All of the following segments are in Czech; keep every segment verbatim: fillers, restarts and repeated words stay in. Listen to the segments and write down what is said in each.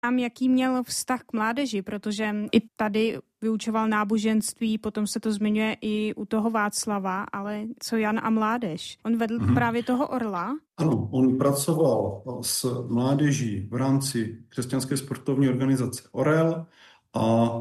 Tam, jaký měl vztah k mládeži, protože i tady vyučoval náboženství, potom se to zmiňuje i u toho Václava, ale co Jan a mládež? On vedl mm-hmm. právě toho Orla? Ano, on pracoval s mládeží v rámci křesťanské sportovní organizace Orel a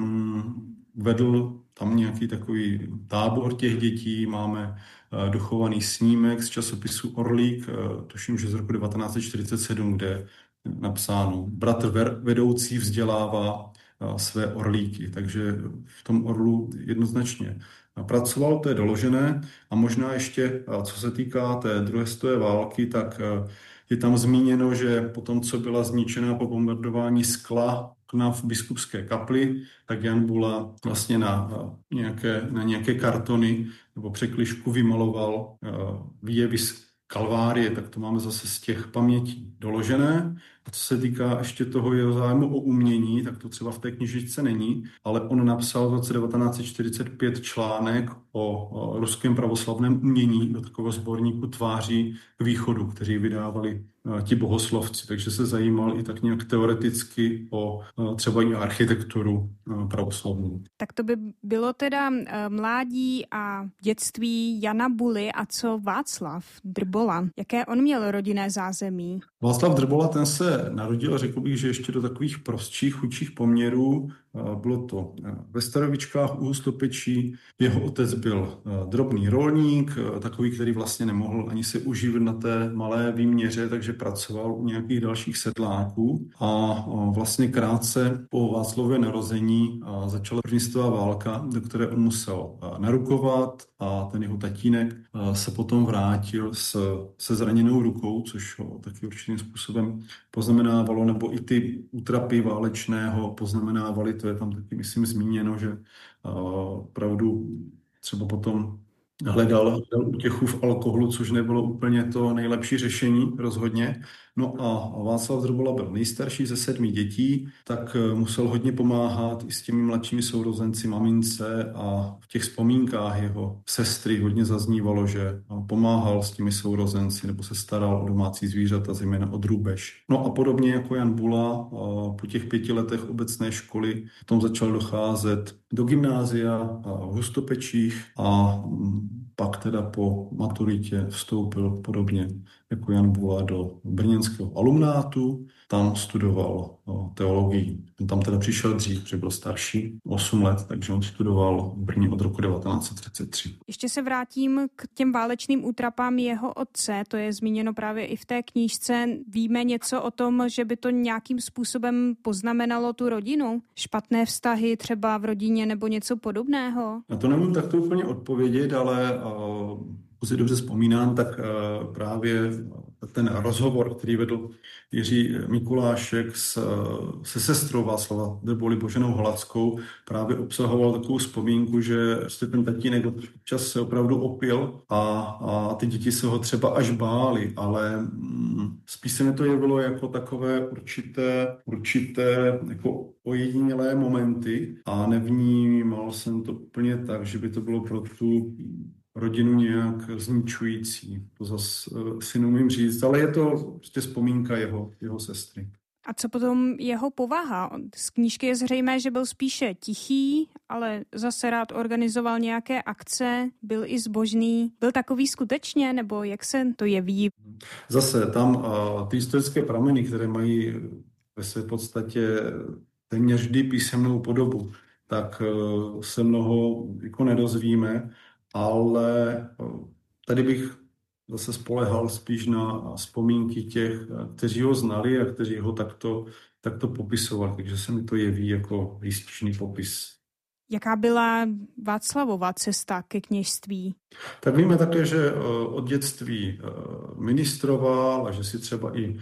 mm, vedl tam nějaký takový tábor těch dětí. Máme dochovaný snímek z časopisu Orlík, tuším, že z roku devatenáct set čtyřicet sedm, kde je napsáno: bratr vedoucí vzdělává své orlíky. Takže v tom Orlu jednoznačně pracoval, to je doložené. A možná ještě, co se týká té druhé světové války, tak je tam zmíněno, že po tom, co byla zničena po bombardování skla v biskupské kapli, tak Jan Bula vlastně na nějaké, na nějaké kartony nebo překližku vymaloval výjevy z Kalvárie, tak to máme zase z těch pamětí doložené. A co se týká ještě toho jeho zájmu o umění, tak to třeba v té knižičce není, ale on napsal v roce devatenáct set čtyřicet pět článek o, o ruském pravoslavném umění do takového sborníku Tváří k východu, kteří vydávali ti bohoslovci, takže se zajímal i tak nějak teoreticky o třeba i architekturu pravoslavnou. Tak to by bylo teda mládí a dětství Jana Buly, a co Václav Drbola? Jaké on měl rodinné zázemí? Václav Drbola, ten se narodil, řekl bych, že ještě do takových prostších, chudších poměrů. Bylo to ve Starovičkách u Hustopečí. Jeho otec byl drobný rolník, takový, který vlastně nemohl ani se uživit na té malé výměře, takže pracoval u nějakých dalších sedláků. A vlastně krátce po Václavově narození začala první světová válka, do které on musel narukovat, a ten jeho tatínek se potom vrátil s, se zraněnou rukou, což ho taky určitým způsobem poznamenávalo, nebo i ty útrapy válečného poznamenávaly. To je tam taky, myslím, zmíněno, že opravdu třeba potom hledal, hledal útěchu v alkoholu, což nebylo úplně to nejlepší řešení, rozhodně. No a Václav Drbola byl nejstarší ze sedmi dětí, tak musel hodně pomáhat i s těmi mladšími sourozenci, mamince, a v těch vzpomínkách jeho sestry hodně zaznívalo, že pomáhal s těmi sourozenci nebo se staral o domácí zvířata, zejména o drůbež. No a podobně jako Jan Bula, po těch pěti letech obecné školy potom začal docházet do gymnázia v Hustopečích a pak teda po maturitě vstoupil podobně jako Jan Bula do brněnského alumnátu. Tam studoval teologii. On tam teda přišel dřív, protože byl starší, osm let, takže on studoval v Brně od roku devatenáct set třicet tři. Ještě se vrátím k těm válečným útrapám jeho otce, to je zmíněno právě i v té knížce. Víme něco o tom, že by to nějakým způsobem poznamenalo tu rodinu? Špatné vztahy třeba v rodině nebo něco podobného? Na to nemůžu takto úplně odpovědět, ale pokud si dobře vzpomínám, tak právě ten rozhovor, který vedl Jiří Mikulášek s, se sestrou Václava Drboly Boženou Hladskou, právě obsahoval takovou vzpomínku, že ten tatínek občas se opravdu opil a, a ty děti se ho třeba až bály, ale mm, spíš se mi to jevilo jako takové určité, určité jako ojedinělé momenty a nevnímal jsem to úplně tak, že by to bylo pro tu rodinu nějak zničující. To zase si neumím říct, ale je to prostě vzpomínka jeho, jeho sestry. A co potom jeho povaha? Z knížky je zřejmé, že byl spíše tichý, ale zase rád organizoval nějaké akce, byl i zbožný. Byl takový skutečně, nebo jak se to jeví? Zase tam uh, ty historické prameny, které mají ve své podstatě téměř vždy písemnou podobu, tak uh, se mnoho jako nedozvíme, ale tady bych zase spolehal spíš na vzpomínky těch, kteří ho znali a kteří ho takto, takto popisovali. Takže se mi to jeví jako výstižný popis. Jaká byla Václavova cesta ke kněžství? Tak víme také, že od dětství ministroval a že si třeba i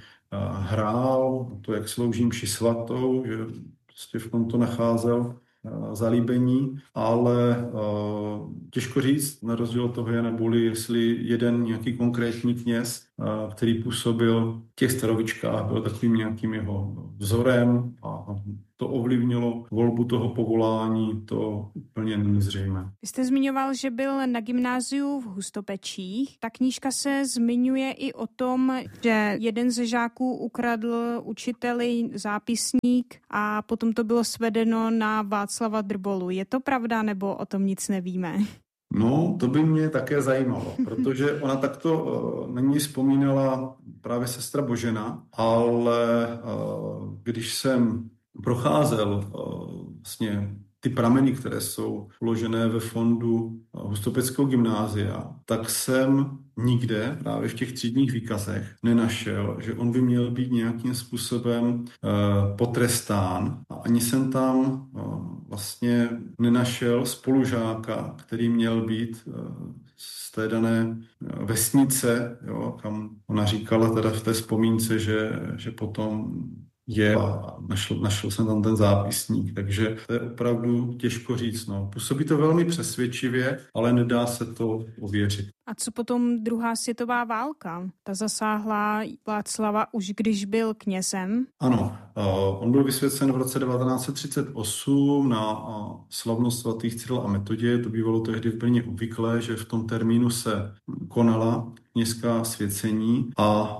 hrál to, jak slouží mši svatou, že prostě v tomto nacházel zalíbení, ale uh, těžko říct, na rozdíl od toho Jana Buly, jestli jeden nějaký konkrétní kněz, uh, který působil v těch Starovičkách, byl takovým nějakým jeho vzorem a to ovlivnilo volbu toho povolání, to úplně není zřejmé. Vy jste zmiňoval, že byl na gymnáziu v Hustopečích. Ta knížka se zmiňuje i o tom, že jeden ze žáků ukradl učiteli zápisník a potom to bylo svedeno na Václava Drbolu. Je to pravda, nebo o tom nic nevíme? No, to by mě také zajímalo, protože ona takto uh, na ní vzpomínala právě sestra Božena, ale uh, když jsem procházel uh, vlastně ty prameny, které jsou uložené ve fondu Hustopeckého gymnázia, tak jsem nikde právě v těch třídních výkazech nenašel, že on by měl být nějakým způsobem uh, potrestán. A ani jsem tam uh, vlastně nenašel spolužáka, který měl být uh, z té dané vesnice, jo, kam ona říkala teda v té vzpomínce, že, že potom je a našel, našel jsem tam ten zápisník, takže to je opravdu těžko říct. No. Působí to velmi přesvědčivě, ale nedá se to ověřit. A co potom druhá světová válka? Ta zasáhla Václava už když byl knězem? Ano, on byl vysvěcen v roce devatenáct set třicet osm na slavnost svatých Cyrila a Metodie. To bývalo tehdy v Brně obvyklé, že v tom termínu se konala kněžská svěcení a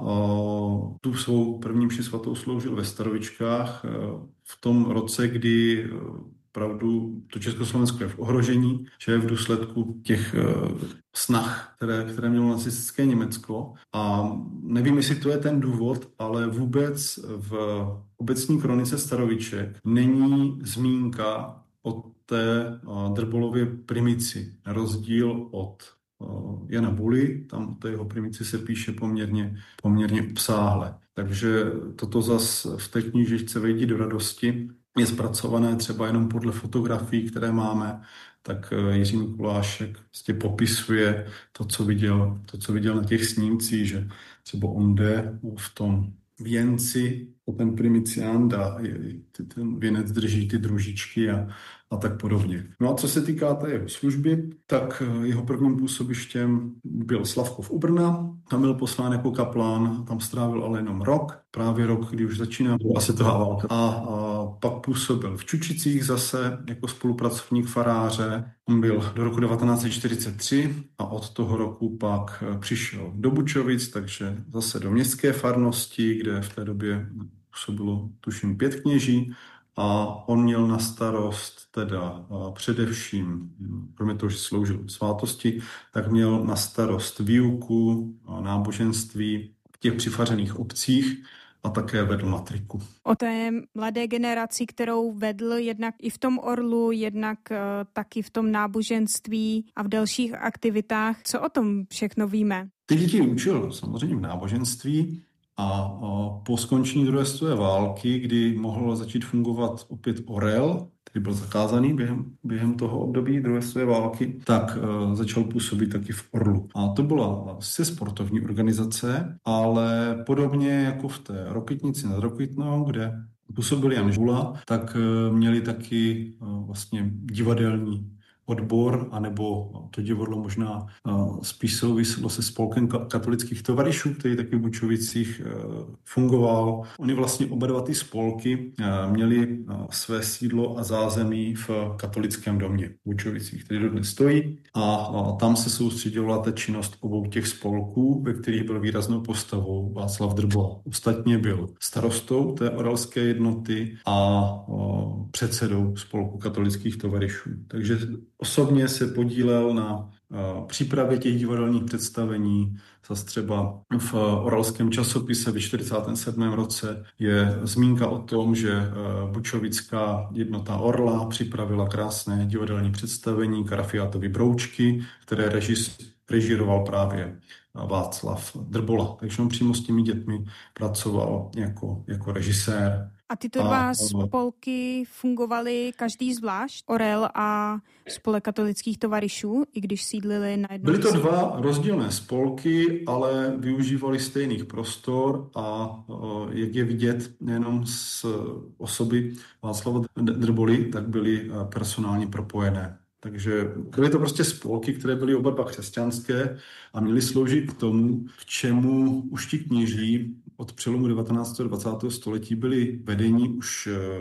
tu svou první mši svatou sloužil ve Starovičkách v tom roce, kdy opravdu to Československo je v ohrožení, že je v důsledku těch uh, snah, které, které mělo nacistické Německo. A nevím, jestli to je ten důvod, ale vůbec v obecní kronice Staroviček není zmínka o té uh, Drbolově primici, na rozdíl od uh, Jana Buly, tam o té jeho primici se píše poměrně, poměrně obsáhle. Takže toto zas v té knížečce Vejdi do radosti je zpracované třeba jenom podle fotografií, které máme, tak Jiří Mikulášek vlastně popisuje to, co viděl, to, co viděl na těch snímcích, že třeba on jde v tom věnci, ten primicianda, ten věnec drží ty družičky a, a tak podobně. No a co se týká té jeho služby, tak jeho prvním působištěm byl Slavkov u Brna, tam byl poslán jako kaplán, tam strávil ale jenom rok, právě rok, kdy už začíná druhá světová válka. A, a pak působil v Čučicích zase jako spolupracovník faráře. On byl do roku devatenáct set čtyřicet tři a od toho roku pak přišel do Bučovic, takže zase do městské farnosti, kde v té době působilo tuším pět kněží a on měl na starost teda především, kromě toho, že sloužil svátosti, tak měl na starost výuku a náboženství v těch přifařených obcích a také vedl matriku. O té mladé generaci, kterou vedl jednak i v tom Orlu, jednak uh, taky v tom náboženství a v dalších aktivitách. Co o tom všechno víme? Ty děti učil samozřejmě v náboženství a po skončení druhé světové války, kdy mohl začít fungovat opět Orel, který byl zakázaný během, během toho období druhé světové války, tak uh, začal působit taky v Orlu. A to byla sice sportovní organizace, ale podobně jako v té Rokytnici nad Rokytnou, kde působil Jan Žula, tak uh, měli taky uh, vlastně divadelní odbor, anebo to divadlo možná uh, spíš souviselo se spolkem katolických tovaryšů, který taky v Bučovicích uh, fungoval. Oni vlastně oba dva ty spolky uh, měli uh, své sídlo a zázemí v katolickém domě v Bučovicích, který dodnes stojí. A uh, tam se soustředila ta činnost obou těch spolků, ve kterých byl výraznou postavou Václav Drbol. Ostatně byl starostou té orelské jednoty a uh, předsedou spolku katolických tovaryšů. Takže osobně se podílel na uh, přípravě těch divadelních představení. Zase třeba v uh, oralském časopise ve čtyřicátém sedmém roce je zmínka o tom, že uh, Bučovická jednota Orla připravila krásné divadelní představení Karafiátovy broučky, které režis, režíroval právě Václav Drbola. Takže on přímo s těmi dětmi pracoval jako, jako režisér. A tyto dva spolky fungovaly každý zvlášť? Orel a spolek katolických tovaryšů, i když sídlili na jednom. Byly to dva rozdílné spolky, ale využívali stejných prostor a jak je vidět nejenom z osoby Václava Drboly, tak byly personálně propojené. Takže byly to prostě spolky, které byly oba dva křesťanské a měly sloužit k tomu, k čemu už ti kněží od přelomu devatenáctého a dvacátého století byli vedeni už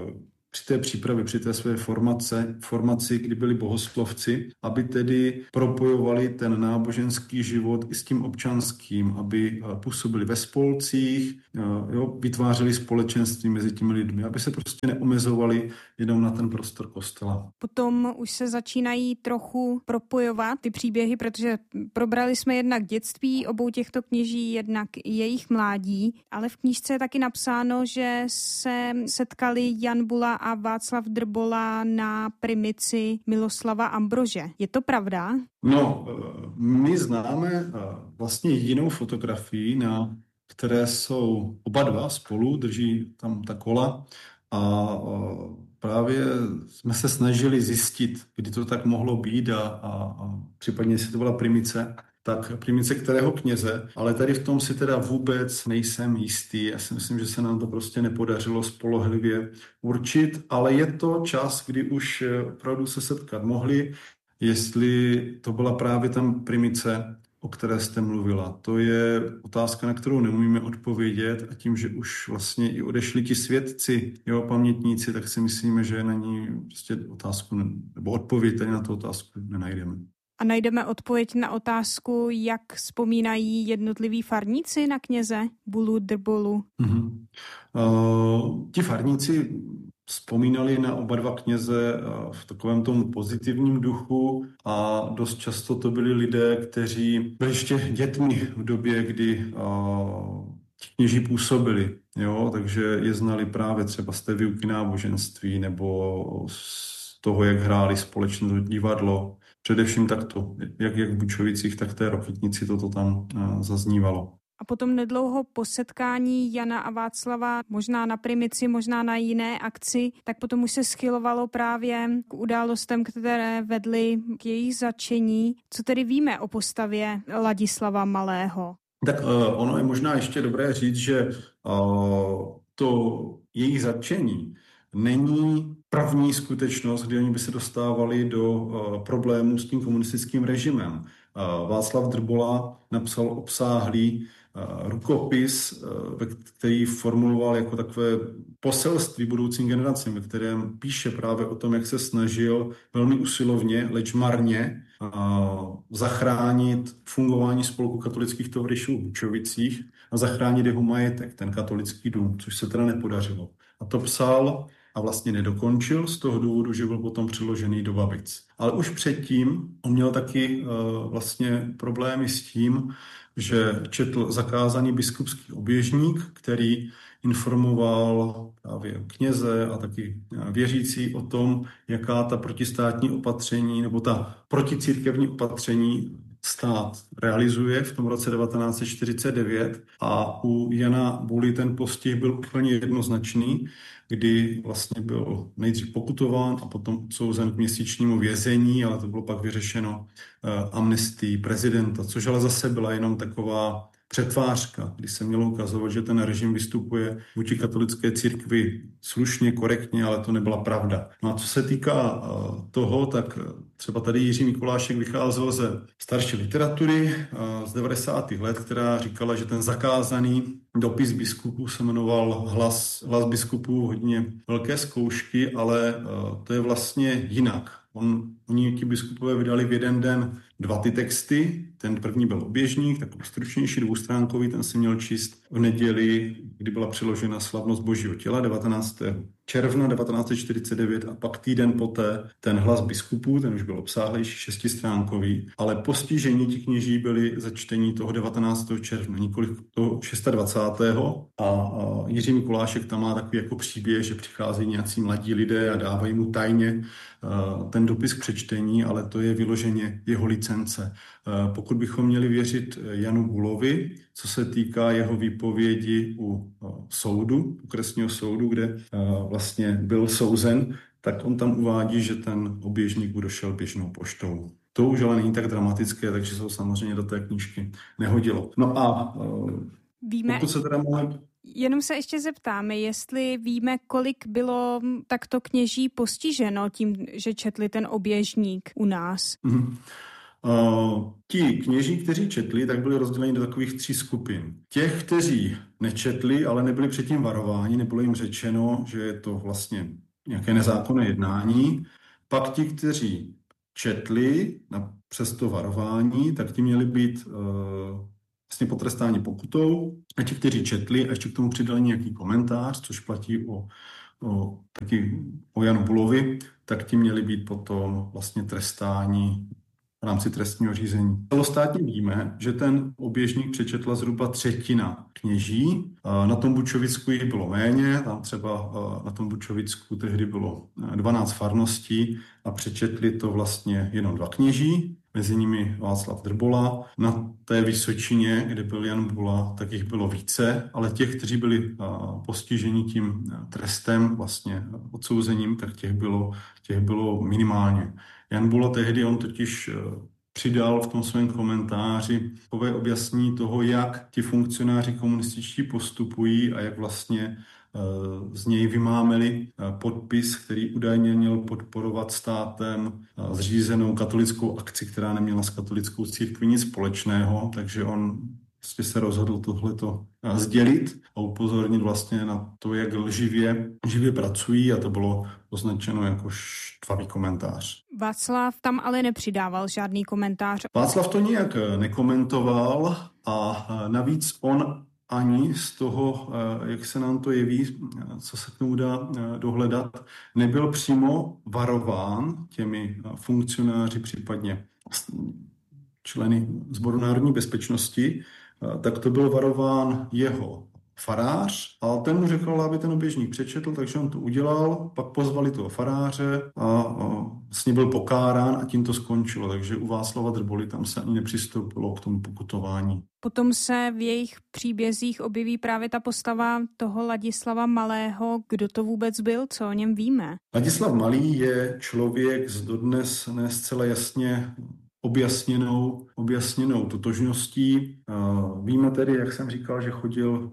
při té přípravě, při té své formace, formaci, kdy byli bohoslovci, aby tedy propojovali ten náboženský život i s tím občanským, aby působili ve spolcích, jo, vytvářeli společenství mezi těmi lidmi, aby se prostě neomezovali jenom na ten prostor kostela. Potom už se začínají trochu propojovat ty příběhy, protože probrali jsme jednak dětství obou těchto kněží, jednak jejich mládí, ale v knížce je taky napsáno, že se setkali Jan Bula a Václav Drbola na primici Miloslava Ambrože. Je to pravda? No, my známe vlastně jedinou fotografii, na které jsou oba dva spolu, drží tam ta kola a právě jsme se snažili zjistit, kdy to tak mohlo být a, a, a případně, jestli to byla primice, tak primice kterého kněze, ale tady v tom si teda vůbec nejsem jistý. Já si myslím, že se nám to prostě nepodařilo spolehlivě určit, ale je to čas, kdy už opravdu se setkat mohli, jestli to byla právě tam primice, o které jste mluvila. To je otázka, na kterou nemůžeme odpovědět a tím, že už vlastně i odešli ti svědci, jeho pamětníci, tak si myslíme, že na ní prostě otázku nebo odpověď tady na tu otázku nenajdeme. A najdeme odpověď na otázku, jak vzpomínají jednotliví farníci na kněze Bulu Drbolu? Mm-hmm. Uh, ti farníci vzpomínali na oba dva kněze v takovém tom pozitivním duchu a dost často to byli lidé, kteří byli ještě dětmi v době, kdy ti kněží působili. Jo? Takže je znali právě třeba z té výuky náboženství nebo z toho, jak hráli společné divadlo. Především takto, jak, jak v Bučovicích, tak v té Rokytnici toto tam zaznívalo. A potom nedlouho po setkání Jana a Václava, možná na primici, možná na jiné akci, tak potom už se schylovalo právě k událostem, které vedly k jejich zatčení. Co tedy víme o postavě Ladislava Malého? Tak uh, ono je možná ještě dobré říct, že uh, to jejich zatčení není první skutečnost, kdy oni by se dostávali do uh, problémů s tím komunistickým režimem. Uh, Václav Drbola napsal obsáhlý rukopis, který formuloval jako takové poselství budoucím generacím, ve kterém píše právě o tom, jak se snažil velmi usilovně, leč marně zachránit fungování spolku katolických tovarišů v Bučovicích a zachránit jeho majetek, ten katolický dům, což se teda nepodařilo. A to psal a vlastně nedokončil z toho důvodu, že byl potom přeložený do Babic. Ale už předtím on měl taky uh, vlastně problémy s tím, že četl zakázaný biskupský oběžník, který informoval právě kněze a taky věřící o tom, jaká ta protistátní opatření nebo ta proticírkevní opatření stát realizuje v tom roce devatenáct set čtyřicet devět a u Jana Buly ten postih byl úplně jednoznačný, kdy vlastně byl nejdřív pokutován a potom odsouzen k měsíčnímu vězení, ale to bylo pak vyřešeno uh, amnestií prezidenta, což ale zase byla jenom taková přetvářka, kdy se mělo ukazovat, že ten režim vystupuje vůči katolické církvi slušně, korektně, ale to nebyla pravda. No a co se týká uh, toho, tak třeba tady Jiří Mikulášek vycházel ze starší literatury uh, z devadesátých let, která říkala, že ten zakázaný dopis biskupů se jmenoval Hlas, hlas biskupů, hodně velké zkoušky, ale uh, to je vlastně jinak. On, oni ti biskupové vydali v jeden den dva ty texty. Ten první byl oběžník, takový stručnější, dvoustránkový, ten si měl číst v neděli, kdy byla přiložena slavnost Božího těla devatenáctého června devatenáct set čtyřicet devět a pak týden poté ten hlas biskupů, ten už byl obsáhlejší, šestistránkový, ale postižení ti kněží byli za čtení toho devatenáctého června, nikoliv toho dvacátého šestého. A, a Jiří Mikulášek tam má takový jako příběh, že přicházejí nějací mladí lidé a dávají mu tajně ten dopis k přečtení, ale to je vyloženě jeho licence. Pokud bychom měli věřit Janu Bulovi, co se týká jeho výpovědi u soudu, okresního soudu, kde vlastně byl souzen, tak on tam uvádí, že ten oběžník mu došel běžnou poštou. To už ale není tak dramatické, takže se ho samozřejmě do té knížky nehodilo. No a Víme... pokud se teda máme... Jenom se ještě zeptáme, jestli víme, kolik bylo takto kněží postiženo tím, že četli ten oběžník u nás. Mm-hmm. Uh, ti kněží, kteří četli, tak byli rozděleni do takových tří skupin. Těch, kteří nečetli, ale nebyli předtím varováni, nebylo jim řečeno, že je to vlastně nějaké nezákonné jednání. Pak ti, kteří četli na přes to varování, tak ti měli být uh, vlastně potrestáni pokutou. A ti, kteří četli a ještě k tomu přidali nějaký komentář, což platí o, o, taky o Janu Bulovi, tak ti měli být potom vlastně trestáni v rámci trestního řízení. Celostátně víme, že ten oběžník přečetla zhruba třetina kněží. Na tom Bučovicku jich bylo méně, tam třeba na tom Bučovicku tehdy bylo dvanáct farností a přečetli to vlastně jenom dva kněží, mezi nimi Václav Drbola. Na té Vysočině, kde byl Jan Bula, tak jich bylo více, ale těch, kteří byli postiženi tím trestem, vlastně odsouzením, tak těch bylo, těch bylo minimálně. Jan Bula tehdy, on totiž přidal v tom svém komentáři takové objasnění toho, jak ti funkcionáři komunističtí postupují a jak vlastně z něj vymámeli podpis, který údajně měl podporovat státem zřízenou katolickou akci, která neměla s katolickou církví nic společného, takže on prostě se rozhodl tohleto sdělit a upozornit vlastně na to, jak lživě, živě pracují, a to bylo označeno jako štvavý komentář. Václav tam ale nepřidával žádný komentář. Václav to nijak nekomentoval a navíc on ani z toho, jak se nám to jeví, co se k tomu dá dohledat, nebyl přímo varován těmi funkcionáři, případně členy Sboru národní bezpečnosti, tak to byl varován jeho farář a ten mu řekl, aby ten oběžník přečetl, takže on to udělal, pak pozvali toho faráře a s ním byl pokárán a tím to skončilo, takže u Václava Drboly tam se ani nepřistoupilo k tomu pokutování. Potom se v jejich příbězích objeví právě ta postava toho Ladislava Malého. Kdo to vůbec byl, co o něm víme? Ladislav Malý je člověk s dodnes ne zcela jasně objasněnou, objasněnou totožností. Víme tedy, jak jsem říkal, že chodil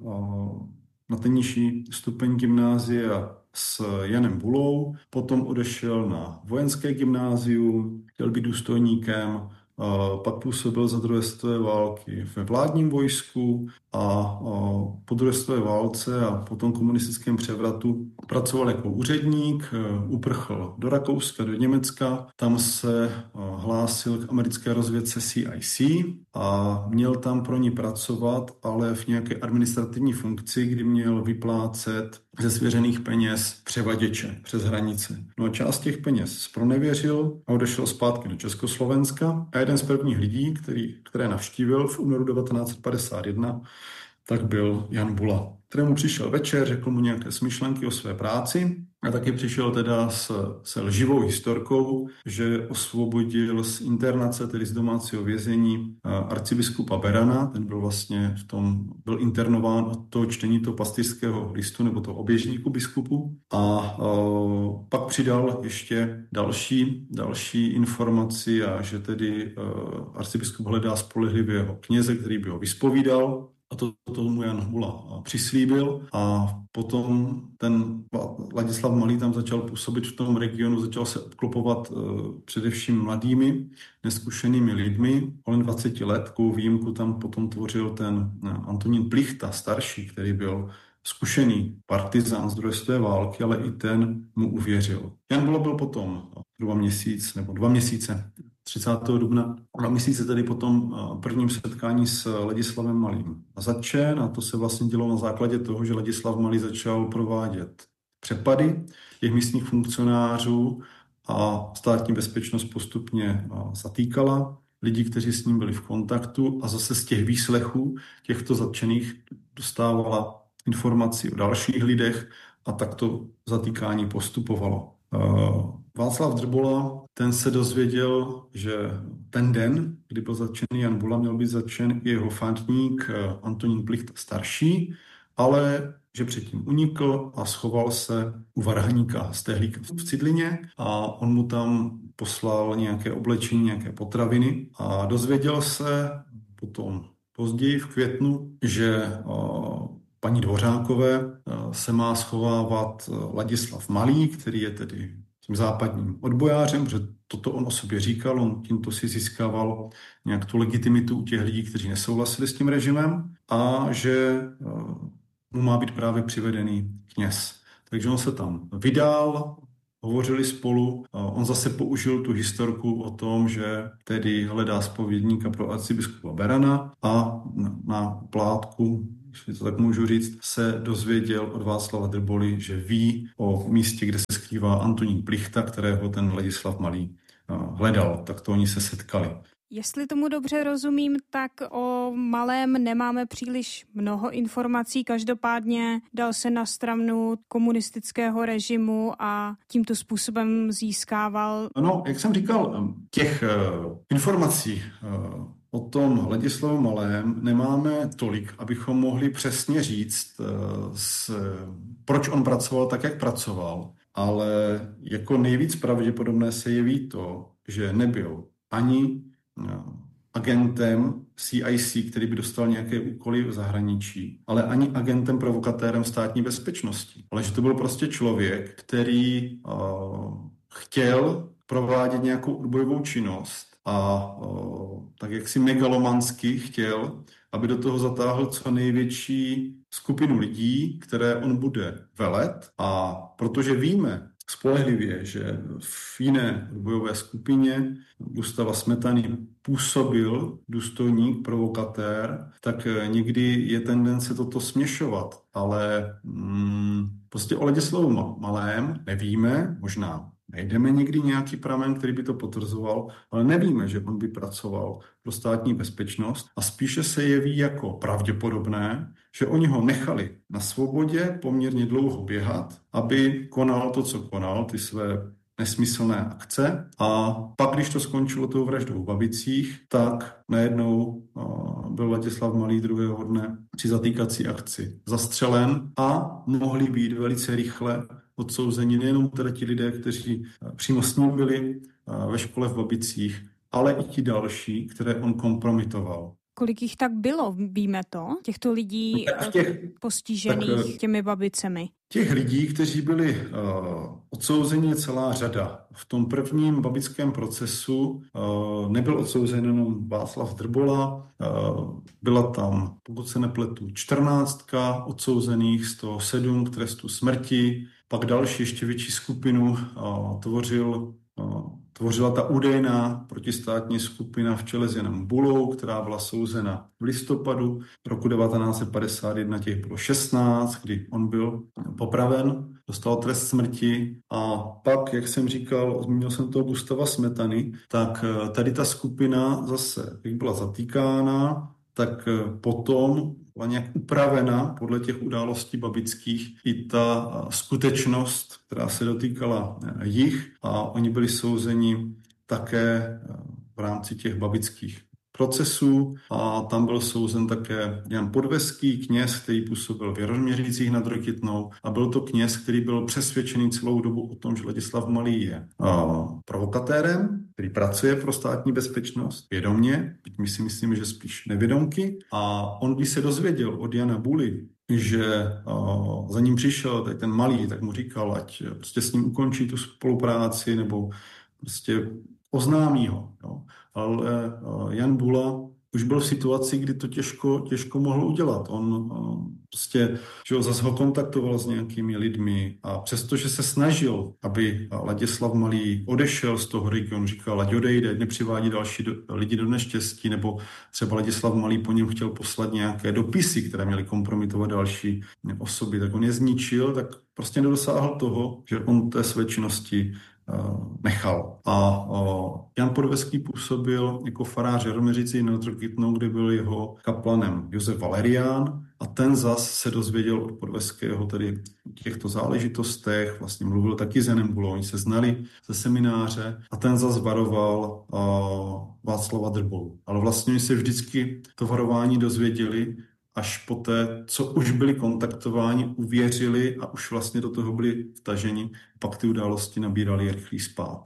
na ten nižší stupeň gymnázia s Janem Bulou, potom odešel na vojenské gymnázium, chtěl být důstojníkem, pak působil za druhé světové války ve vládním vojsku a po druhé světové válce a po tom komunistickém převratu pracoval jako úředník, uprchl do Rakouska, do Německa, tam se hlásil k americké rozvědce C I C a měl tam pro ní pracovat, ale v nějaké administrativní funkci, kdy měl vyplácet ze svěřených peněz převaděče přes hranice. No a část těch peněz zpronevěřil a odešel zpátky do Československa a jeden z prvních lidí, který, které navštívil v únoru devatenáct set padesát jedna, tak byl Jan Bula, kterému přišel večer, řekl mu nějaké smyšlenky o své práci a taky přišel teda s, se lživou historkou, že osvobodil z internace, tedy z domácího vězení, arcibiskupa Berana, ten byl vlastně v tom, byl internován od toho čtení toho pastýřského listu nebo toho oběžníku biskupu a, a pak přidal ještě další, další informaci a že tedy arcibiskup hledá spolehlivého kněze, který by ho vyspovídal. A to tomu Jan Bula přislíbil a potom ten Ladislav Malý tam začal působit v tom regionu, začal se obklopovat uh, především mladými, neskušenými lidmi. Kolem dvacet let, takovou výjimku tam potom tvořil ten uh, Antonín Plichta, starší, který byl zkušený partizán z druhé světové války, ale i ten mu uvěřil. Jan Bula byl potom dva měsíc nebo dva měsíce třicátého dubna. Dva měsíce tedy po tom prvním setkání s Ladislavem Malým zatčen a to se vlastně dělo na základě toho, že Ladislav Malý začal provádět přepady těch místních funkcionářů a státní bezpečnost postupně zatýkala lidi, kteří s ním byli v kontaktu a zase z těch výslechů těchto zatčených dostávala informaci o dalších lidech a tak to zatýkání postupovalo. Václav Drbola, ten se dozvěděl, že ten den, kdy byl zatčený Jan Bula, měl být zatčen i jeho fandník Antonín Plichta starší, ale že předtím unikl a schoval se u varhaníka Stehlíka v Cidlině a on mu tam poslal nějaké oblečení, nějaké potraviny a dozvěděl se potom později v květnu, že paní Dvořákové se má schovávat Ladislav Malý, který je tedy tím západním odbojářem, protože toto on o sobě říkal, on tímto si získával nějak tu legitimitu u těch lidí, kteří nesouhlasili s tím režimem a že mu má být právě přivedený kněz. takže on se tam vydal, hovořili spolu. On zase použil tu historku o tom, že tedy hledá zpovědníka pro arcibiskupa Berana a na plátku, jestli to tak můžu říct, se dozvěděl od Václava Drboly, že ví o místě, kde se skrývá Antonín Plichta, kterého ten Ladislav Malý hledal. Tak to oni se setkali. Jestli tomu dobře rozumím, tak o Malém nemáme příliš mnoho informací. Každopádně dal se na stranu komunistického režimu a tímto způsobem získával. No, jak jsem říkal, těch uh, informací uh, o tom Ladislavu Malém nemáme tolik, abychom mohli přesně říct, uh, s, proč on pracoval tak, jak pracoval. Ale jako nejvíc pravděpodobné se jeví to, že nebyl ani agentem C I C, který by dostal nějaké úkoly v zahraničí, ale ani agentem provokatérem státní bezpečnosti. Ale že to byl prostě člověk, který uh, chtěl provádět nějakou odbojovou činnost a uh, tak jaksi megalomansky chtěl, aby do toho zatáhl co největší skupinu lidí, které on bude velet. A protože víme spolehlivě, že v jiné odbojové skupině Gustáva Smetany působil důstojník, provokatér, tak někdy je tendence toto směšovat. Ale mm, prostě o Ladislavu Malém nevíme, možná najdeme někdy nějaký pramen, který by to potvrzoval, ale nevíme, že on by pracoval pro státní bezpečnost a spíše se jeví jako pravděpodobné, že oni ho nechali na svobodě poměrně dlouho běhat, aby konal to, co konal, ty své nesmyslné akce. A pak, když to skončilo tou vraždou v Babicích, tak najednou byl Ladislav Malý druhého dne při zatýkací akci zastřelen a mohli být velice rychle odsouzeni nejenom teda ti lidé, kteří přímo s ním byli ve škole v Babicích, ale i ti další, které on kompromitoval. Kolik jich tak bylo, víme to? Těchto lidí těch, postižených tak, těmi babicemi? Těch lidí, kteří byli uh, odsouzeni, je celá řada. V tom prvním babickém procesu uh, nebyl odsouzen jenom Václav Drbola, uh, byla tam, pokud se nepletu, čtrnáctka odsouzených, z toho sedm k trestu smrti, pak další ještě větší skupinu uh, tvořil uh, Tvořila ta údajná protistátní skupina v čele s Janem Bulou, která byla souzena v listopadu roku devatenáct set padesát jedna, těch bylo šestnáct, kdy on byl popraven, dostal trest smrti a pak, jak jsem říkal, zmínil jsem toho Gustáva Smetany, tak tady ta skupina zase, jak byla zatýkána, tak potom byla nějak upravena podle těch událostí babických i ta skutečnost, která se dotýkala jich a oni byli souzeni také v rámci těch babických procesů a tam byl souzen také Jan Podveský, kněz, který působil v Jaroměřicích nad Rokytnou a byl to kněz, který byl přesvědčený celou dobu o tom, že Ladislav Malý je provokatérem, který pracuje pro státní bezpečnost vědomě, byť my si myslíme, že spíš nevědomky. A on, když se dozvěděl od Jana Buly, že uh, za ním přišel tady ten Malý, tak mu říkal, ať prostě s ním ukončí tu spolupráci nebo prostě oznámí ho. Jo. Ale uh, Jan Bula už byl v situaci, kdy to těžko, těžko mohl udělat. On uh, prostě, že ho zase ho kontaktoval s nějakými lidmi a přestože se snažil, aby Ladislav Malý odešel z toho regionu, říkal, ať odejde, nepřivádí další do, lidi do neštěstí, nebo třeba Ladislav Malý po něm chtěl poslat nějaké dopisy, které měly kompromitovat další osoby, tak on je zničil, tak prostě nedosáhl toho, že on té své činnosti nechal. A uh, Jan Podveský působil jako farář Jaroměřicí nad Rokytnou, kde byl jeho kaplanem Josef Valerián a ten zas se dozvěděl od Podveského tedy o těchto záležitostech, vlastně mluvil taky s Janem Bulou, oni se znali ze semináře a ten zas varoval uh, Václava Drbolu. Ale vlastně se vždycky to varování dozvěděli až poté, co už byli kontaktováni, uvěřili a už vlastně do toho byli vtaženi, pak ty události nabírali rychlý spád.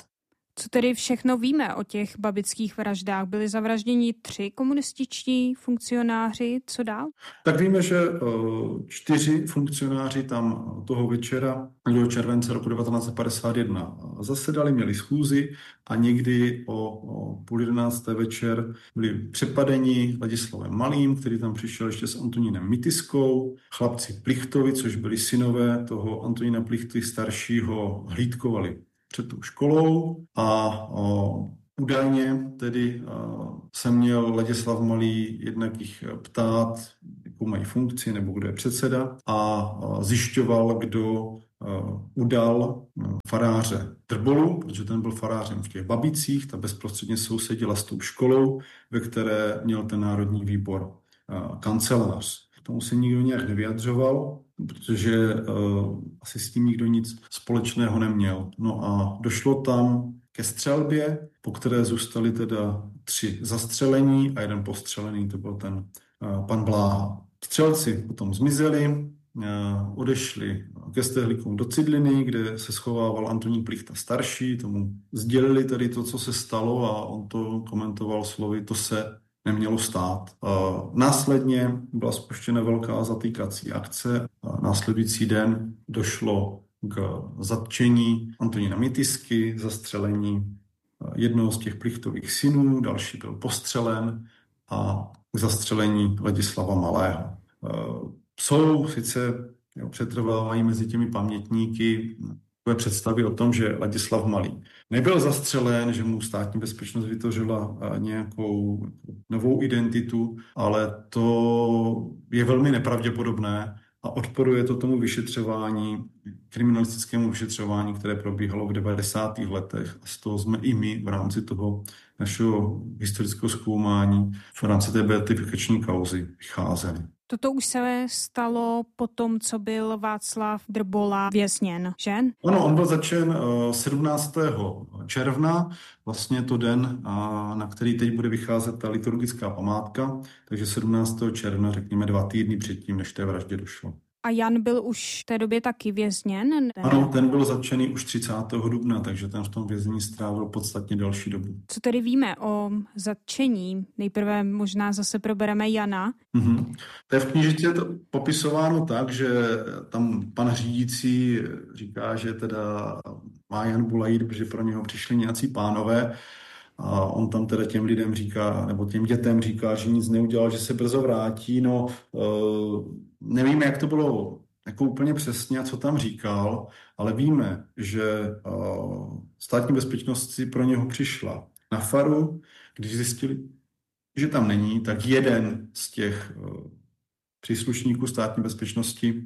Co tedy všechno víme o těch babických vraždách? Byli zavražděni tři komunističtí funkcionáři, co dál? Tak víme, že čtyři funkcionáři tam toho večera do července roku devatenáct set padesát jedna zasedali, měli schůzi a někdy o, o půl jedenácté večer byli přepadeni Ladislavem Malým, který tam přišel ještě s Antonínem Mitiskou, chlapci Plichtovi, což byli synové toho Antonína Plichty staršího, hlídkovali před tou školou a o, údajně tedy o, se měl Ladislav Malý jednak jich ptát, jakou mají funkci nebo kdo je předseda a o, zjišťoval, kdo o, udal o, faráře Drbolu, protože ten byl farářem v těch Babicích, ta bezprostředně sousedila s tou školou, ve které měl ten Národní výbor o, kancelář. K tomu se nikdo nějak nevyjadřoval, protože uh, asi s tím nikdo nic společného neměl. No a došlo tam ke střelbě, po které zůstali teda tři zastřelení a jeden postřelený, to byl ten uh, pan Bláha. Střelci potom zmizeli, uh, odešli ke Stehlíkům do Cidliny, kde se schovával Antonín Plichta starší, tomu sdělili tady to, co se stalo a on to komentoval slovy, to se nemělo stát. Následně byla spuštěna velká zatýkací akce. Následující den došlo k zatčení Antonína Mitisky, zastřelení jednoho z těch Plichtových synů, další byl postřelen a k zastřelení Ladislava Malého. Jsou sice jo, přetrvávají mezi těmi pamětníky představy o tom, že Ladislav Malý nebyl zastřelen, že mu státní bezpečnost vytvořila nějakou novou identitu, ale to je velmi nepravděpodobné a odporuje to tomu vyšetřování, kriminalistickému vyšetřování, které probíhalo v devadesátých letech a z toho jsme i my v rámci toho našeho historického zkoumání v rámci té beatifikační kauzy vycházeli. Toto už se stalo po tom, co byl Václav Drbola vězněn, že? Ano, on byl začen sedmnáctého června, vlastně to den, na který teď bude vycházet ta liturgická památka, takže sedmnáctého června, řekněme dva týdny předtím, než té vraždě došlo. A Jan byl už v té době taky vězněn? Ne? Ano, ten byl zatčený už třicátého dubna, takže ten v tom vězení strávil podstatně delší dobu. Co tedy víme o zatčení? Nejprve možná zase probereme Jana. Mm-hmm. To je v knížece je to popisováno tak, že tam pan řídící říká, že teda má Jan Bulajít, protože pro něho přišli nějací pánové a on tam teda těm lidem říká, nebo těm dětem říká, že nic neudělal, že se brzo vrátí. No, uh, nevíme, jak to bylo jako úplně přesně a co tam říkal, ale víme, že uh, státní bezpečnost si pro něho přišla na faru, když zjistili, že tam není, tak jeden z těch uh, příslušníků státní bezpečnosti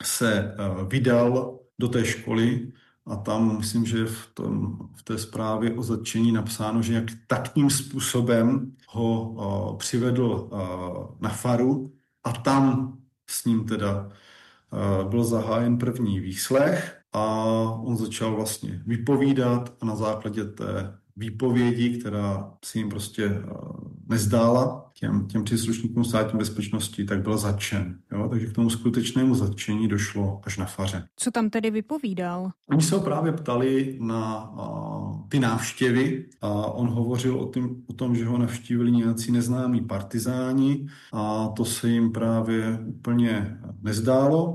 se uh, vydal do té školy a tam myslím, že v, tom, v té zprávě o zatčení napsáno, že jak takým způsobem ho uh, přivedl uh, na faru a tam s ním teda uh, byl zahájen první výslech a on začal vlastně vypovídat a na základě té výpovědi, která si jim prostě uh, nezdála těm, těm příslušníkům státní bezpečnosti, tak byl zatčen. Jo? Takže k tomu skutečnému zatčení došlo až na faře. Co tam tedy vypovídal? Oni se ho právě ptali na uh, ty návštěvy a on hovořil o, tým, o tom, že ho navštívili nějací neznámí partizáni a to se jim právě úplně nezdálo,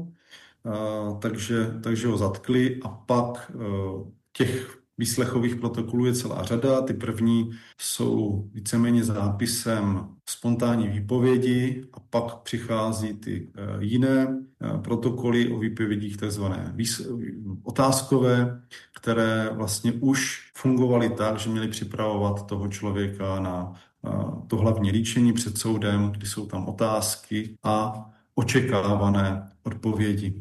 uh, takže, takže ho zatkli a pak uh, těch výslechových protokolů je celá řada. Ty první jsou víceméně zápisem spontánní výpovědi a pak přichází ty jiné protokoly o výpovědích takzvané otázkové, které vlastně už fungovaly tak, že měly připravovat toho člověka na to hlavní líčení před soudem, kdy jsou tam otázky a očekávané odpovědi.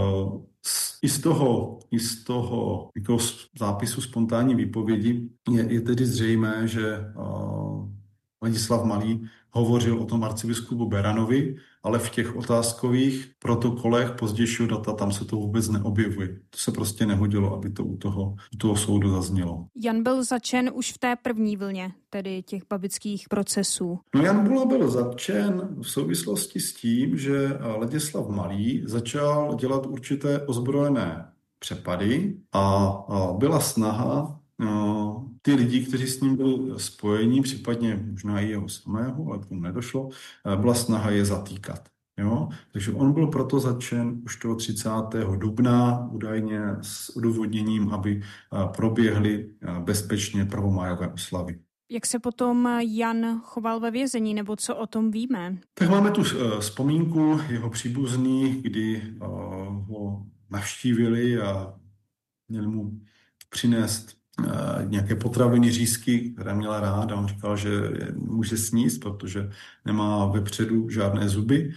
I z toho, i z toho jako zápisu spontánní výpovědi je, je tedy zřejmé, že uh, Ladislav Malý hovořil o tom arcibiskupu Beranovi, ale v těch otázkových protokolech pozdějšího data tam se to vůbec neobjevuje. To se prostě nehodilo, aby to u toho, u toho soudu zaznělo. Jan byl zatčen už v té první vlně, tedy těch babických procesů. No Jan Bula byl zatčen v souvislosti s tím, že Ladislav Malý začal dělat určité ozbrojené přepady a byla snaha ty lidi, kteří s ním byli spojení, případně možná i jeho samého, ale k tomu nedošlo, byla snaha je zatýkat. Jo? Takže on byl proto zatčen už toho třicátého dubna, údajně s odůvodněním, aby proběhly bezpečně prvomájové oslavy. Jak se potom Jan choval ve vězení, nebo co o tom víme? Tak máme tu vzpomínku jeho příbuzných, kdy ho navštívili a měli mu přinést nějaké potraviny, řízky, které měla rád, a on říkal, že může sníst, protože nemá vepředu žádné zuby.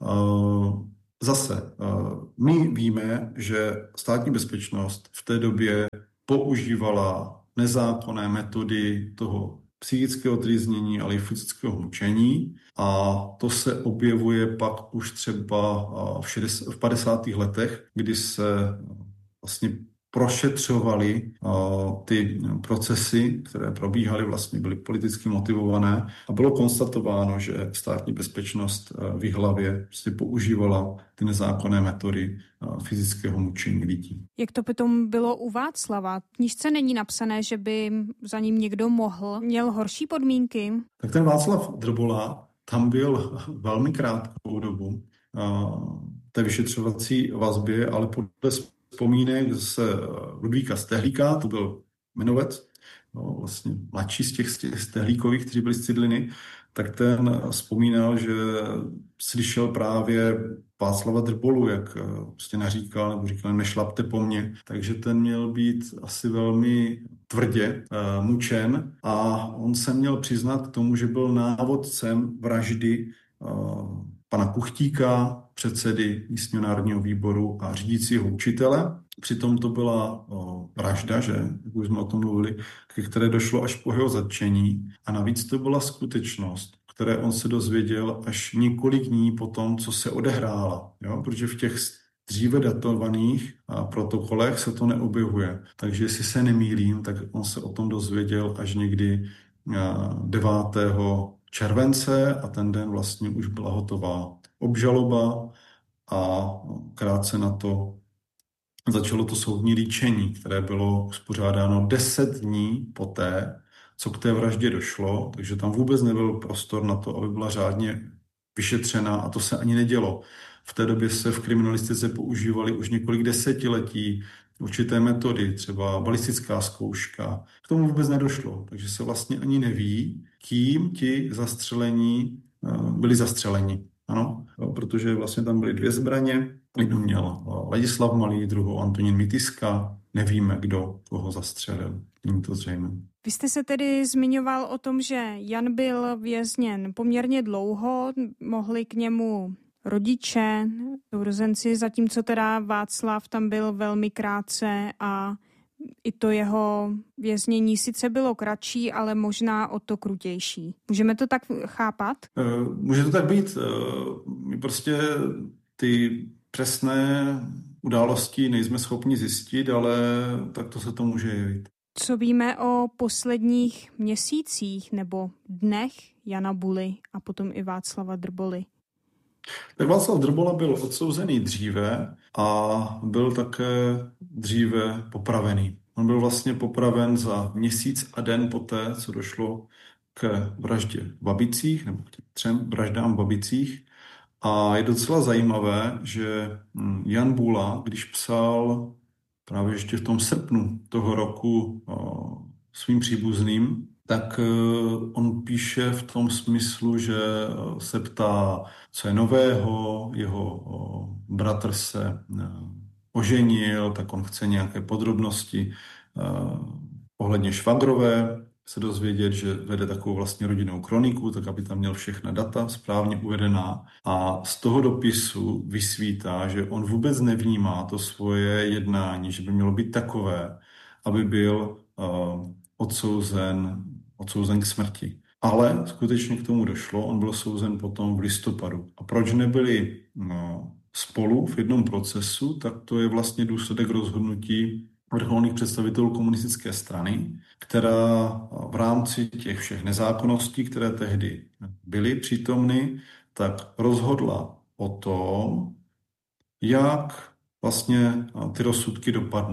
Zase, my víme, že státní bezpečnost v té době používala nezákonné metody toho psychického trýznění, ale i fyzického mučení, a to se objevuje pak už třeba v padesátých letech, kdy se vlastně prošetřovali uh, ty procesy, které probíhaly, vlastně byly politicky motivované, a bylo konstatováno, že státní bezpečnost uh, v Jihlavě prostě používala ty nezákonné metody uh, fyzického mučení lidí. Jak to potom bylo u Václava? V knížce není napsané, že by za ním někdo mohl, měl horší podmínky? Tak ten Václav Drbola tam byl velmi krátkou dobu uh, té vyšetřovací vazbě, ale podle vzpomínek z Ludvíka Stehlíka, to byl jmenovec, no, vlastně mladší z těch Stehlíkových, kteří byli z Cidliny, tak ten vzpomínal, že slyšel právě Václava Drbolu, jak prostě naříkal, nebo říkal, nešlapte po mně. Takže ten měl být asi velmi tvrdě uh, mučen, a on se měl přiznat k tomu, že byl návodcem vraždy uh, pana Kuchtíka, předsedy místního národního výboru a řídícího učitele. Přitom to byla o, vražda, že, jak už jsme o tom mluvili, ke které došlo až po jeho zatčení. A navíc to byla skutečnost, které on se dozvěděl až několik dní po tom, co se odehrála. Jo? Protože v těch dříve datovaných protokolech se to neobjevuje. Takže jestli se nemýlím, tak on se o tom dozvěděl až někdy devátého července, a ten den vlastně už byla hotová obžaloba a krátce na to začalo to soudní líčení, které bylo uspořádáno deset dní poté, co k té vraždě došlo, takže tam vůbec nebyl prostor na to, aby byla řádně vyšetřena, a to se ani nedělo. V té době se v kriminalistice používaly už několik desetiletí určité metody, třeba balistická zkouška. K tomu vůbec nedošlo, takže se vlastně ani neví, kým ti zastřelení byli zastřeleni. Ano, protože vlastně tam byly dvě zbraně. Jednu měl Ladislav Malý, druhou Antonín Mitiska. Nevíme, kdo koho zastřelil. Není to zřejmé. Vy jste se tedy zmiňoval o tom, že Jan byl vězněn poměrně dlouho, mohli k němu rodiče, sourozenci, zatímco teda Václav tam byl velmi krátce a i to jeho věznění sice bylo kratší, ale možná o to krutější. Můžeme to tak chápat? Může to tak být. My prostě ty přesné události nejsme schopni zjistit, ale tak to se to může jevit. Co víme o posledních měsících nebo dnech Jana Buly a potom i Václava Drboly? Tak Václav Drbola byl odsouzený dříve a byl také dříve popravený. On byl vlastně popraven za měsíc a den poté, co došlo k vraždě v Babicích, nebo k třem vraždám v Babicích. A je docela zajímavé, že Jan Bula, když psal právě ještě v tom srpnu toho roku svým příbuzným, tak on píše v tom smyslu, že se ptá, co je nového, jeho bratr se oženil, tak on chce nějaké podrobnosti ohledně švagrové, se dozvědět, že vede takovou vlastně rodinnou kroniku, tak aby tam měl všechna data správně uvedená. A z toho dopisu vysvítá, že on vůbec nevnímá to svoje jednání, že by mělo být takové, aby byl uh, odsouzen, odsouzen k smrti. Ale skutečně k tomu došlo, on byl souzen potom v listopadu. A proč nebyli no, spolu v jednom procesu, tak to je vlastně důsledek rozhodnutí vrcholných představitelů komunistické strany, která v rámci těch všech nezákonností, které tehdy byly přítomny, tak rozhodla o tom, jak vlastně ty rozsudky dopadnou.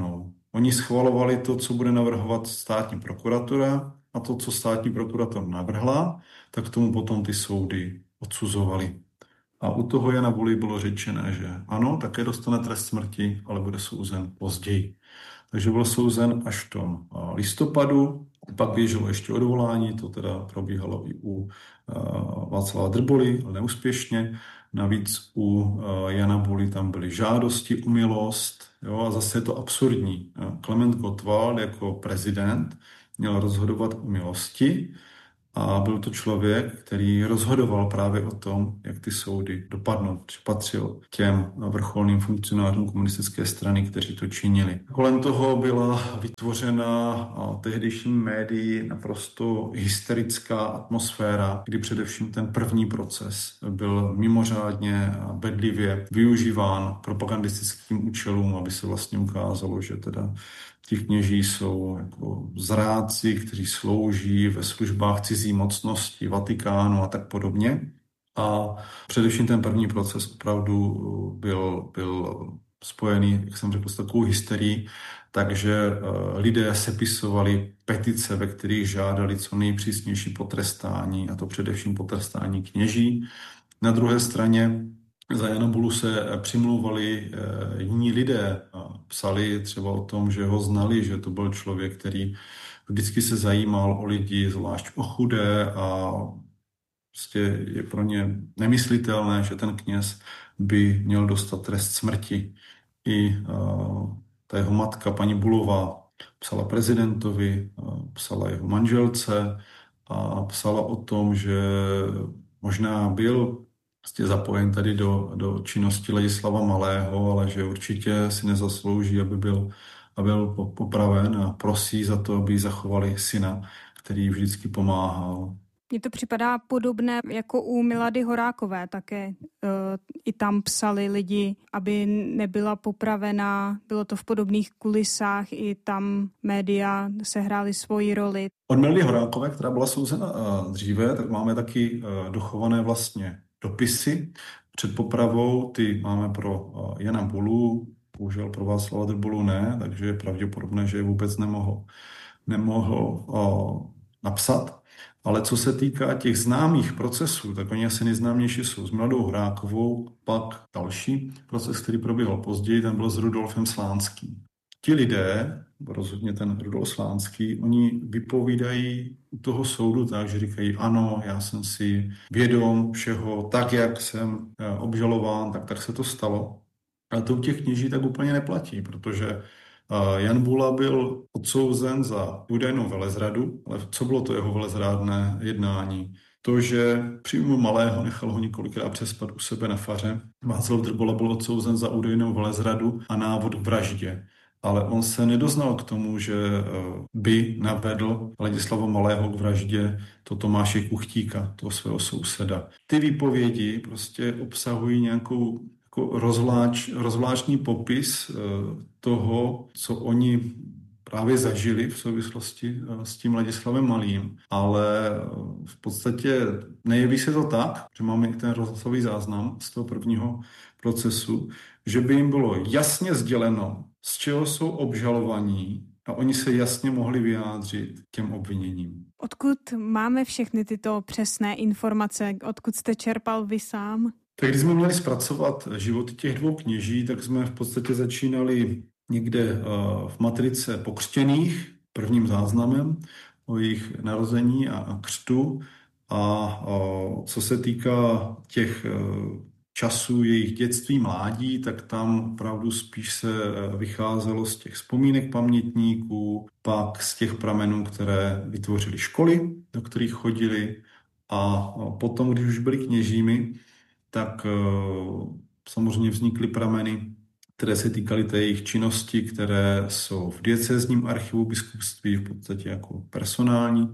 Oni schvalovali to, co bude navrhovat státní prokuratura, a to, co státní prokuratura navrhla, tak tomu potom ty soudy odsuzovali. A u toho Jana Buly bylo řečené, že ano, také dostane trest smrti, ale bude souzen později. Takže byl souzen až v tom listopadu, pak běželo ještě odvolání, to teda probíhalo i u Václava Drboly, ale neúspěšně. Navíc u Jana Buly tam byly žádosti o milost, jo, a zase je to absurdní. Klement Gottwald jako prezident měl rozhodovat o milosti, a byl to člověk, který rozhodoval právě o tom, jak ty soudy dopadnou. Patřil těm vrcholným funkcionářům komunistické strany, kteří to činili. Kolem toho byla vytvořena tehdejšími médii naprosto hysterická atmosféra, kdy především ten první proces byl mimořádně bedlivě využíván propagandistickým účelům, aby se vlastně ukázalo, že teda ti kněží jsou jako zrádci, kteří slouží ve službách cizí mocnosti, Vatikánu a tak podobně. A především ten první proces opravdu byl, byl spojený, jak jsem řekl, s takovou hysterií, takže lidé sepisovali petice, ve kterých žádali co nejpřísnější potrestání, a to především potrestání kněží. Na druhé straně za Jana Bulu se přimlouvali jiní lidé. Psali třeba o tom, že ho znali, že to byl člověk, který vždycky se zajímal o lidi, zvlášť o chudé, a prostě je pro ně nemyslitelné, že ten kněz by měl dostat trest smrti. I ta jeho matka, paní Bulová, psala prezidentovi, psala jeho manželce a psala o tom, že možná byl vlastně zapojen tady do, do činnosti Ladislava Malého, ale že určitě si nezaslouží, aby byl, aby byl popraven, a prosí za to, aby zachovali syna, který vždycky pomáhal. Mně to připadá podobné jako u Milady Horákové, také e, i tam psali lidi, aby nebyla popravená, bylo to v podobných kulisách, i tam média sehrály svoji roli. Od Milady Horákové, která byla souzena dříve, tak máme taky dochované vlastně dopisy před popravou, ty máme pro Jana Bulu, bohužel pro Václava Drbolu ne, takže je pravděpodobné, že je vůbec nemohl, nemohl o, napsat. Ale co se týká těch známých procesů, tak oni asi nejznámější jsou s Miladou Horákovou, pak další proces, který probíhal později, ten byl s Rudolfem Slánským. Ti lidé, rozhodně ten Rudolf Slánský, oni vypovídají u toho soudu tak, že říkají, ano, já jsem si vědom všeho, tak, jak jsem obžalován, tak, tak se to stalo. Ale to u těch kněží tak úplně neplatí, protože Jan Bula byl odsouzen za údajnou velezradu, ale co bylo to jeho velezrádné jednání? To, že při újmu Malého nechal ho několikrát přespat u sebe na faře. Václav Drbola byl odsouzen za údajnou velezradu a návod k vraždě. Ale on se nedoznal k tomu, že by navedl Ladislava Malého k vraždě to Tomáše Kuchtíka, toho svého souseda. Ty výpovědi prostě obsahují nějakou jako rozvláč, rozvláštní popis toho, co oni právě zažili v souvislosti s tím Ladislavem Malým, ale v podstatě nejeví se to tak, že máme i ten rozhlasový záznam z toho prvního procesu, že by jim bylo jasně sděleno, z čeho jsou obžalovaní, a oni se jasně mohli vyjádřit těm obviněním. Odkud máme všechny tyto přesné informace? Odkud jste čerpal vy sám? Tak když jsme měli zpracovat životy těch dvou kněží, tak jsme v podstatě začínali někde v matrice pokřtěných, prvním záznamem o jejich narození a křtu. A co se týká těch časů jejich dětství, mládí, tak tam opravdu spíš se vycházelo z těch vzpomínek pamětníků, pak z těch pramenů, které vytvořily školy, do kterých chodili, a potom, když už byli kněžími, tak samozřejmě vznikly prameny, které se týkaly té jejich činnosti, které jsou v diecézním archivu biskupství, v podstatě jako personální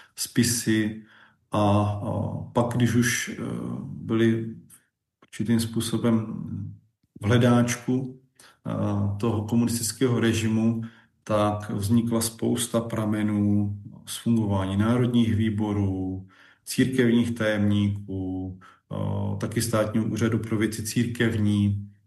spisy. A, a pak, když už byli určitým způsobem v hledáčku toho komunistického režimu, tak vznikla spousta pramenů z fungování národních výborů, církevních tajemníků, taky státního úřadu pro věci církevní,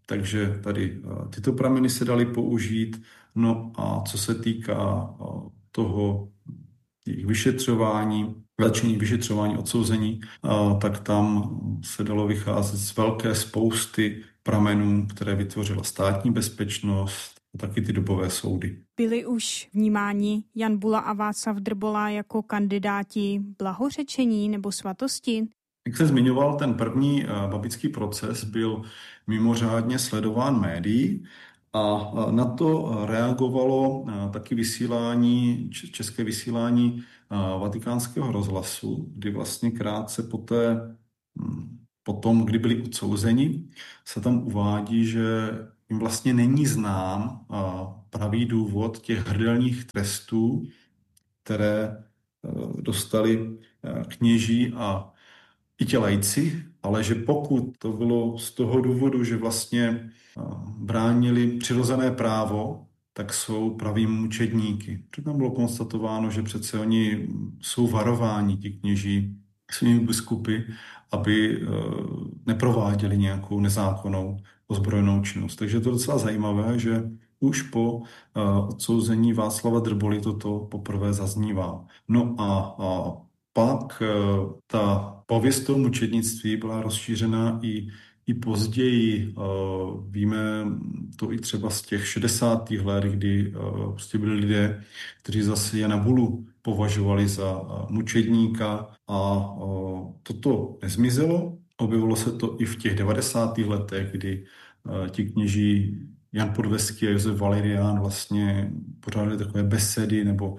takže tady tyto prameny se daly použít. No a co se týká toho jejich vyšetřování, začení vyšetřování odsouzení, tak tam se dalo vycházet z velké spousty pramenů, které vytvořila státní bezpečnost a taky ty dobové soudy. Byli už vnímáni Jan Bula a Václav Drbola jako kandidáti blahořečení nebo svatosti? Jak se zmiňoval, ten první babický proces byl mimořádně sledován médií a na to reagovalo taky vysílání, české vysílání Vatikánského rozhlasu, kdy vlastně krátce poté, potom, kdy byli odsouzeni, se tam uvádí, že jim vlastně není znám pravý důvod těch hrdelních trestů, které dostali kněží a i ti laici, ale že pokud to bylo z toho důvodu, že vlastně bránili přirozené právo, tak jsou pravými mučedníky. Protože tam bylo konstatováno, že přece oni jsou varováni, ti kněží, svými biskupy, aby neprováděli nějakou nezákonnou ozbrojenou činnost. Takže je to docela zajímavé, že už po odsouzení Václava Drboly toto poprvé zaznívá. No a, a pak ta pověst toho mučednictví byla rozšířena i, i později. Víme to i třeba z těch šedesátých let, kdy prostě byli lidé, kteří zase Jana Bulu považovali za mučedníka a toto nezmizelo. Objevilo se to i v těch devadesátých letech, kdy ti kněží Jan Podveský a Josef Valerián vlastně pořádali takové besedy nebo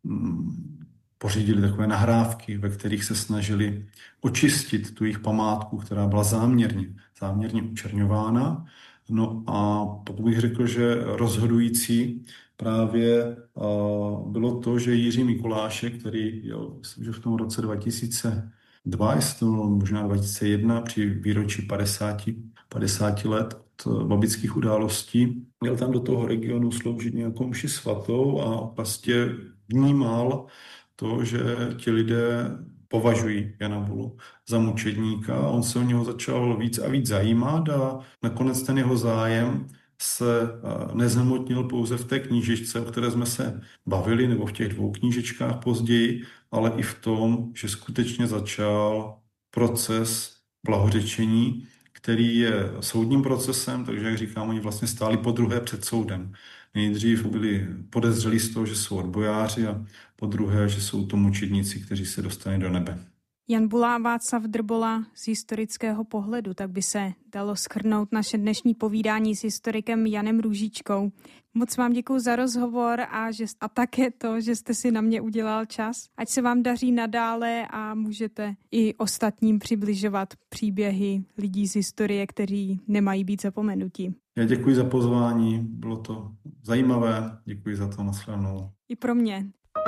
pořídili takové nahrávky, ve kterých se snažili očistit tu jejich památku, která byla záměrně, záměrně učerňována. No a pokud bych řekl, že rozhodující právě bylo to, že Jiří Mikulášek, který jel, myslím, že v tom roce dva tisíce dva, jestli možná dva tisíce jedna, při výročí padesáti let od babických událostí, měl tam do toho regionu sloužit nějakou mši svatou a vlastně vnímal to, že ti lidé považují Jana Bulu za mučedníka. On se o něho začal víc a víc zajímat a nakonec ten jeho zájem se nezhmotnil pouze v té knížečce, o které jsme se bavili, nebo v těch dvou knížečkách později, ale i v tom, že skutečně začal proces blahořečení, který je soudním procesem, takže, jak říkám, oni vlastně stáli po druhé před soudem. Nejdřív byli podezřelí z toho, že jsou odbojáři a po druhé, že jsou to mučedníci, kteří se dostali do nebe. Jan Bula a Václav Drbola z historického pohledu, tak by se dalo shrnout naše dnešní povídání s historikem Janem Růžičkou. Moc vám děkuji za rozhovor a, že, a také to, že jste si na mě udělal čas. Ať se vám daří nadále a můžete i ostatním přibližovat příběhy lidí z historie, kteří nemají být zapomenuti. Já děkuji za pozvání, bylo to zajímavé, děkuji za to, nashledanou. I pro mě.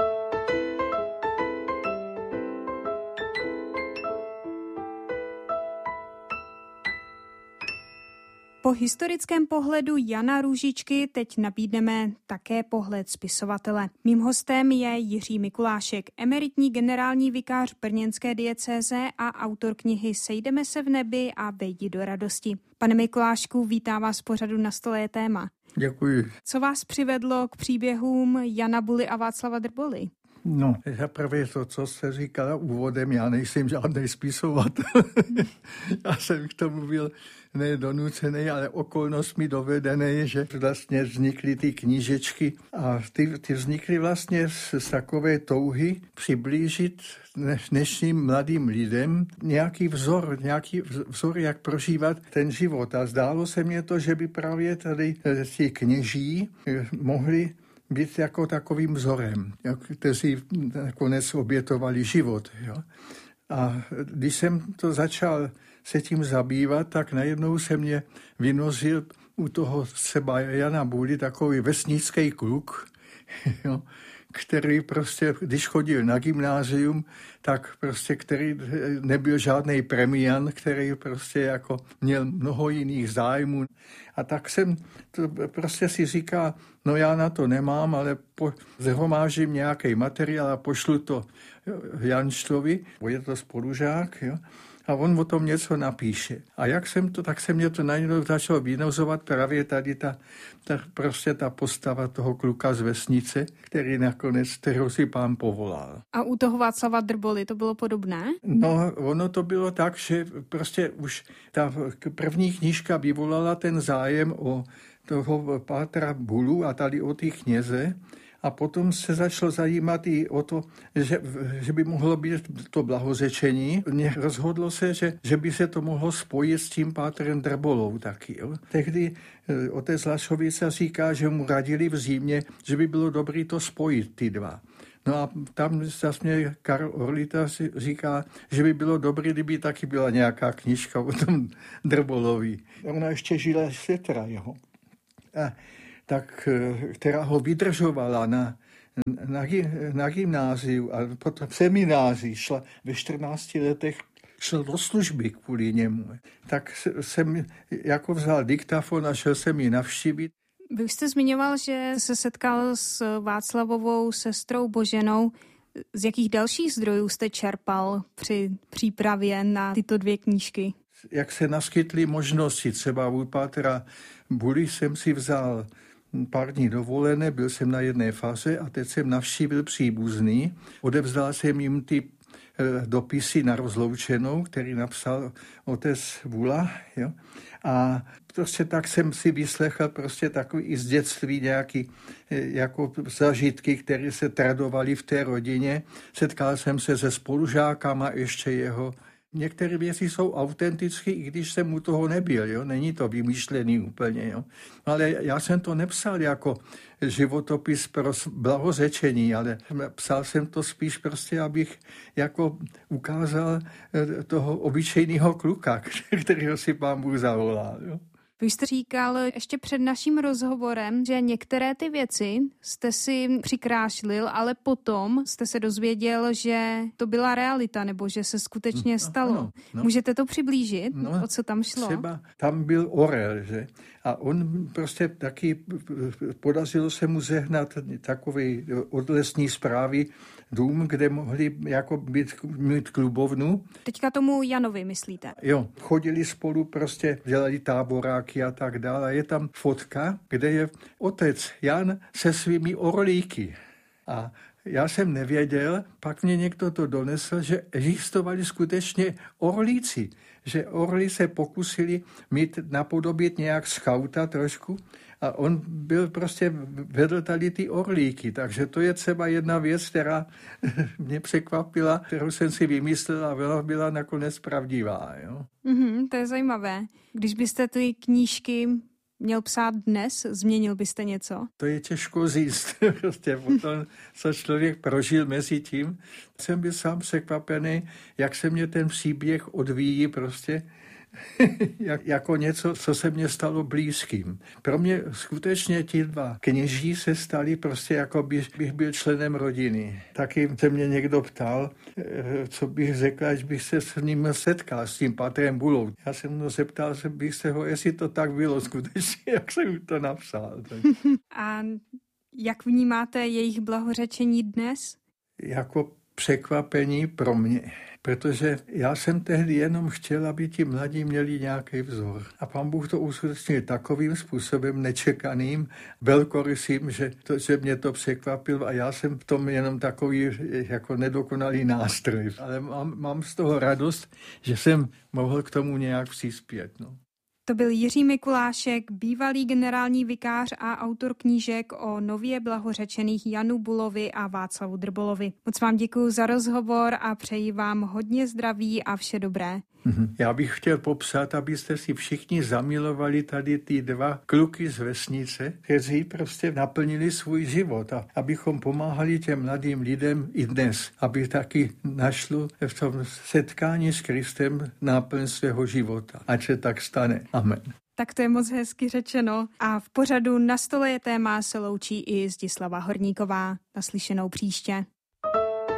Po historickém pohledu Jana Růžičky teď nabídneme také pohled spisovatele. Mým hostem je Jiří Mikulášek, emeritní generální vikář brněnské diecéze a autor knihy Sejdeme se v nebi a vejdi do radosti. Pane Mikulášku, vítám vás v pořadu Na stole je téma. Děkuji. Co vás přivedlo k příběhům Jana Buly a Václava Drboly? No, zaprvé to, co jste říkala úvodem, já nejsem žádný spisovatel. Já jsem k tomu byl nedonucený, ale okolnost mi dovedený, že vlastně vznikly ty knížečky a ty, ty vznikly vlastně z, z takové touhy přiblížit dnešním mladým lidem nějaký vzor, nějaký vzor, jak prožívat ten život. A zdálo se mně to, že by právě tady ti kněží mohli být jako takovým vzorem, kteří nakonec obětovali život. Jo? A když jsem to začal se tím zabývat, tak najednou se mě vynořil u toho třeba Jana Buly takový vesnický kluk, jo? Který prostě, když chodil na gymnázium, tak prostě, který nebyl žádný premiant, který prostě jako měl mnoho jiných zájmů. A tak jsem to prostě si říkal, no já na to nemám, ale po, zhromážím nějaký materiál a pošlu to Janštovi, bo je to spolužák, jo. a on o tom něco napíše. A jak jsem to, tak se mě to najednou začalo vynozovat právě tady ta, ta, prostě ta postava toho kluka z vesnice, který nakonec, kterou si pán povolal. A u toho Václava Drboly to bylo podobné? No, ono to bylo tak, že prostě už ta první knížka vyvolala ten zájem o toho pátra Bulu a tady o ty kněze. A potom se začal zajímat i o to, že, že by mohlo být to blahořečení. Rozhodlo se, že, že by se to mohlo spojit s tím pátrem Drbolou taky. Jo. Tehdy otec Lašovica říká, že mu radili v Římě, že by bylo dobré to spojit, ty dva. No a tam zase mě Karl Orlita říká, že by bylo dobré, kdyby taky byla nějaká knížka o tom Drbolovi. Ona ještě žila setra jeho. A tak, která ho vydržovala na, na, na gymnáziu a potom v semináři šla ve čtrnácti letech šel do služby kvůli němu. Tak jsem jako vzal diktafon a šel jsem ji navštívit. Vy už jste zmiňoval, že se setkal s Václavovou sestrou Boženou. Z jakých dalších zdrojů jste čerpal při přípravě na tyto dvě knížky? Jak se naskytly možnosti, třeba u pátra Buly jsem si vzal pár dní dovolené, byl jsem na jedné faře a teď jsem navštívil příbuzný. Odevzdal jsem jim ty e, dopisy na rozloučenou, který napsal otec Bula. Jo? A prostě tak jsem si vyslechl prostě takový i z dětství nějaký e, jako zažitky, které se tradovaly v té rodině. Setkal jsem se se spolužákama ještě jeho. Některé věci jsou autentické, i když jsem u toho nebyl, jo? Není to vymýšlený úplně. Jo? Ale já jsem to nepsal jako životopis pro blahořečení, ale psal jsem to spíš prostě, abych jako ukázal toho obyčejného kluka, kterého si pán Bůh zavolal. Jo? Vy jste říkal ještě před naším rozhovorem, že některé ty věci jste si přikrášlil, ale potom jste se dozvěděl, že to byla realita, nebo že se skutečně no, stalo. No, no. Můžete to přiblížit, no, o co tam šlo? Třeba tam byl orel, že? A on prostě taky podařilo se mu zehnat takový od lesní správy dům, kde mohli jako být, mít klubovnu. Teďka tomu Janovi myslíte? Jo, chodili spolu, prostě dělali táboráky a tak dále. Je tam fotka, kde je otec Jan se svými orlíky. A já jsem nevěděl, pak mě někdo to donesl, že existovali skutečně orlíci, že orly se pokusili mít, napodobit nějak skauta trošku a on byl prostě, vedl tady ty orlíky, takže to je třeba jedna věc, která mě překvapila, kterou jsem si vymyslel a byla, byla nakonec pravdivá. Jo? Mm-hmm, to je zajímavé. Když byste ty knížky měl psát dnes, změnil byste něco? To je těžko říct. Prostě potom, co člověk prožil mezi tím, jsem byl sám překvapený, jak se mě ten příběh odvíjí prostě jak, jako něco, co se mně stalo blízkým. Pro mě skutečně ti dva kněží se stali prostě jako bych, bych byl členem rodiny. Taky se mě někdo ptal, co bych řekl, až bych se s ním setkal, s tím patrem Bulou. Já jsem mu zeptal, že bych se ho, jestli to tak bylo skutečně, jak jsem to napsal. A jak vnímáte jejich blahořečení dnes? Jako překvapení pro mě. Protože já jsem tehdy jenom chtěl, aby ti mladí měli nějaký vzor. A pán Bůh to uskutečnil takovým způsobem nečekaným, velkorysým, že, to, že mě to překvapil a já jsem v tom jenom takový jako nedokonalý nástroj. Ale mám, mám z toho radost, že jsem mohl k tomu nějak přispět. No. To byl Jiří Mikulášek, bývalý generální vikář a autor knížek o nově blahořečených Janu Bulovi a Václavu Drbolovi. Moc vám děkuji za rozhovor a přeji vám hodně zdraví a vše dobré. Já bych chtěl popsat, abyste si všichni zamilovali tady ty dva kluky z vesnice, kteří prostě naplnili svůj život a abychom pomáhali těm mladým lidem i dnes, aby taky našlo v tom setkání s Kristem náplň svého života. Ať se tak stane. Amen. Tak to je moc hezky řečeno. A v pořadu Na stole je téma se loučí i Zdislava Horníková. Naslyšenou příště.